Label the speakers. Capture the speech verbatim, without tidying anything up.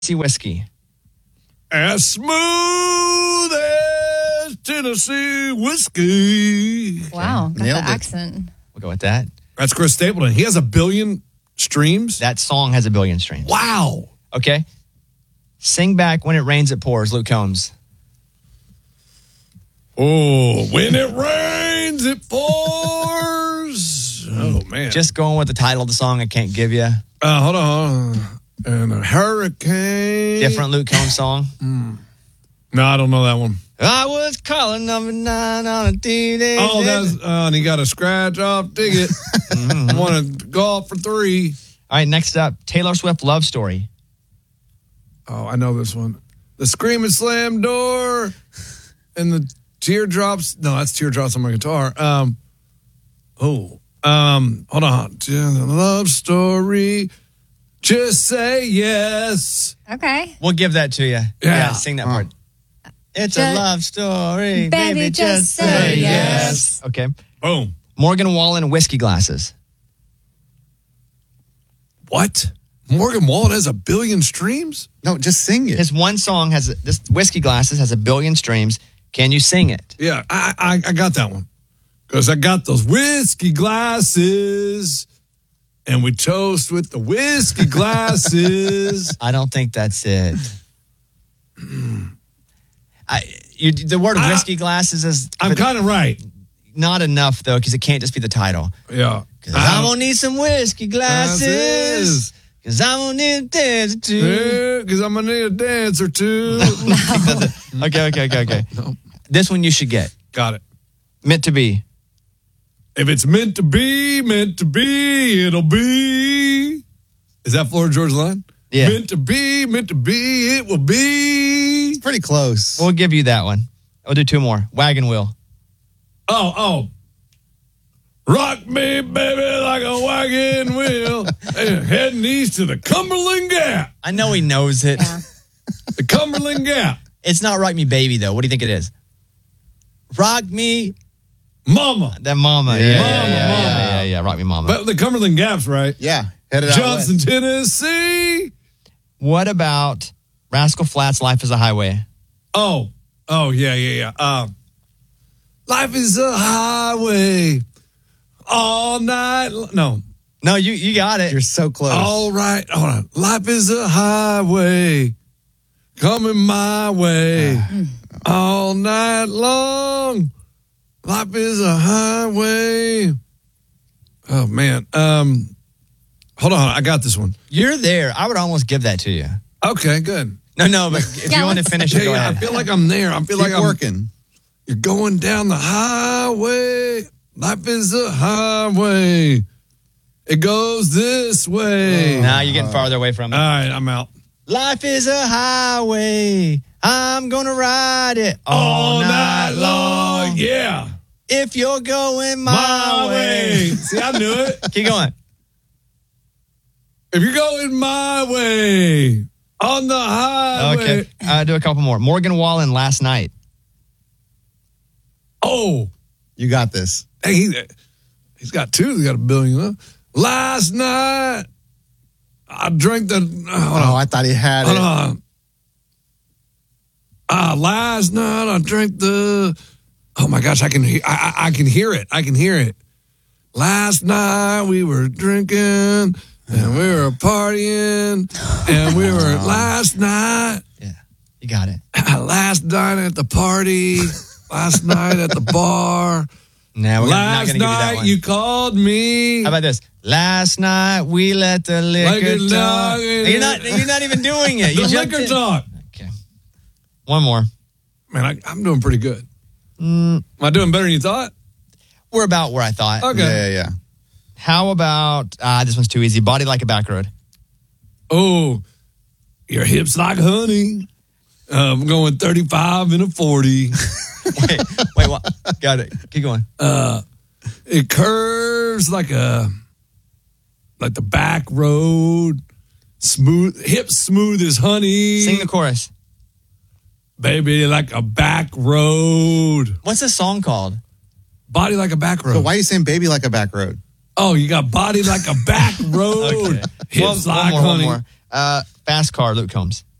Speaker 1: whiskey.
Speaker 2: As smooth as Tennessee whiskey.
Speaker 3: Wow, got the
Speaker 4: Nailed it.
Speaker 3: accent.
Speaker 1: We'll go with that.
Speaker 2: That's Chris Stapleton. He has a billion streams.
Speaker 1: That song has a billion streams.
Speaker 2: Wow.
Speaker 1: Okay. Sing back When It Rains, It Pours, Luke Combs.
Speaker 2: Oh, when it rains, it pours. Oh, man.
Speaker 1: Just going with the title of the song I can't give you.
Speaker 2: Uh, hold on. And a hurricane.
Speaker 1: Different Luke Combs song.
Speaker 2: Mm. No, I don't know that one.
Speaker 1: I was calling number nine on a D day.
Speaker 2: Oh, that's, uh, and he got a scratch off ticket. mm-hmm. Want to go off for three.
Speaker 1: All right, next up, Taylor Swift Love Story.
Speaker 2: Oh, I know this one. The screaming slam door and the teardrops. No, that's teardrops on my guitar. Um, oh, um, hold on. Love story. Just say yes.
Speaker 3: Okay.
Speaker 1: We'll give that to you. Yeah,
Speaker 2: Yeah.
Speaker 1: sing that
Speaker 2: Uh.
Speaker 1: part. It's
Speaker 3: Just-
Speaker 1: a love story.
Speaker 3: Baby,
Speaker 1: Baby,
Speaker 3: just
Speaker 1: just
Speaker 3: say
Speaker 1: say
Speaker 3: yes.
Speaker 1: yes. Okay.
Speaker 2: Boom.
Speaker 1: Morgan Wallen whiskey glasses.
Speaker 2: What? Morgan Wallen has a billion streams?
Speaker 4: No, just sing it.
Speaker 1: His one song has, this whiskey glasses has a billion streams. Can you sing it?
Speaker 2: Yeah, I I, I got that one. Because I got those whiskey glasses. And we toast with the whiskey glasses.
Speaker 1: I don't think that's it. I, you, the word
Speaker 2: I-
Speaker 1: whiskey glasses is
Speaker 2: I'm kind of right.
Speaker 1: not enough, though, because it can't just be the title.
Speaker 2: Yeah.
Speaker 1: Because I'm going to need some whiskey glasses.
Speaker 2: Glasses.
Speaker 1: Because I'm going to need a dance or two.
Speaker 2: Because I'm going to need a dance or two.
Speaker 1: Okay, okay, okay, okay.
Speaker 2: No.
Speaker 1: This one you should get.
Speaker 2: Got it.
Speaker 1: Meant to be.
Speaker 2: If it's meant to be, meant to be, it'll be. Is that Florida Georgia line?
Speaker 1: Yeah.
Speaker 2: Meant to be, meant to be, it will be.
Speaker 4: Pretty close.
Speaker 1: We'll give you that one. We'll do two more. Wagon wheel.
Speaker 2: Oh, oh. Rock me, baby, like a wagon wheel. Hey, heading east to the Cumberland Gap.
Speaker 1: I know he knows it.
Speaker 3: Yeah.
Speaker 2: The Cumberland Gap.
Speaker 1: It's not Rock Me Baby, though. What do you think it is? Rock Me,
Speaker 2: Mama.
Speaker 1: that mama. Yeah,
Speaker 4: Yeah.
Speaker 1: yeah,
Speaker 2: Mama,
Speaker 1: yeah, yeah,
Speaker 2: mama.
Speaker 1: yeah, yeah, yeah. Rock Me Mama.
Speaker 2: But the Cumberland Gap's right.
Speaker 4: Yeah. Headed out
Speaker 2: Johnson,
Speaker 4: west.
Speaker 2: Tennessee.
Speaker 1: What about Rascal Flatts' Life is a Highway?
Speaker 2: Oh, oh, yeah, yeah, yeah. Um, life is a highway all night. lo- No,
Speaker 1: No, you you got it.
Speaker 4: You're so close.
Speaker 2: all right. Hold on. Life is a highway coming my way all night long. Life is a highway. Oh, man. Um, hold on. I got this one.
Speaker 1: You're there. I would almost give that to you.
Speaker 2: Okay, good.
Speaker 1: No, no, but if
Speaker 3: Yeah,
Speaker 1: you want to
Speaker 3: let's-
Speaker 1: finish
Speaker 2: Yeah,
Speaker 1: it, go
Speaker 2: yeah, I
Speaker 1: ahead.
Speaker 2: feel like I'm there. I feel
Speaker 4: Keep
Speaker 2: like I'm
Speaker 4: working.
Speaker 2: You're going down the highway. Life is a highway. It goes this way.
Speaker 1: Now you're getting farther away from it.
Speaker 2: All right, I'm out.
Speaker 1: Life is a highway. I'm going to ride it all,
Speaker 2: All night long. Yeah.
Speaker 1: If you're going my,
Speaker 2: My way.
Speaker 1: way.
Speaker 2: See, I knew it.
Speaker 1: Keep going.
Speaker 2: If you're going my way on the highway.
Speaker 1: Okay. Uh, do a couple more. Morgan Wallen, Last Night.
Speaker 2: Oh,
Speaker 4: You got this.
Speaker 2: hey, he, he's got two. He's got a billion. Huh? Last night, I drank the. Uh, hold
Speaker 4: Oh,
Speaker 2: on.
Speaker 4: I thought he had
Speaker 2: Hold
Speaker 4: it.
Speaker 2: on. Ah, last night I drank the. Oh my gosh, I can hear. I, I, I can hear it. I can hear it. Last night we were drinking and we were partying and we were last night.
Speaker 1: Yeah, you got it.
Speaker 2: Last night at the party. Last night at the bar.
Speaker 1: Now we're not
Speaker 2: Last
Speaker 1: going to give you that
Speaker 2: night
Speaker 1: one.
Speaker 2: you called me.
Speaker 1: How about this? Last night we let the liquor
Speaker 2: Like a
Speaker 1: talk.
Speaker 2: dog.
Speaker 1: You're not. You're not even doing it.
Speaker 2: The
Speaker 1: You jumped
Speaker 2: liquor
Speaker 1: in.
Speaker 2: talk.
Speaker 1: Okay. One more.
Speaker 2: Man, I, I'm doing pretty good.
Speaker 1: Mm,
Speaker 2: Am I doing better than you thought?
Speaker 1: we're about where I thought.
Speaker 2: Okay.
Speaker 4: Yeah, yeah, yeah.
Speaker 1: How about ah? This one's too easy. Body Like a Back Road.
Speaker 2: Oh, your hips like honey. Uh, I'm going thirty-five and a forty.
Speaker 1: wait, wait, what? Got it. Keep going.
Speaker 2: Uh, it curves like a like the back road. Smooth, hips smooth as honey.
Speaker 1: Sing the chorus.
Speaker 2: Baby, like a back road.
Speaker 1: What's this song called?
Speaker 2: Body like a back road.
Speaker 4: So why are you saying baby like a back road?
Speaker 2: Oh, you got body like a back road.
Speaker 1: Okay.
Speaker 2: Hips
Speaker 1: One- one
Speaker 2: like
Speaker 1: more, one
Speaker 2: honey.
Speaker 1: more. Uh, fast car, Luke Combs.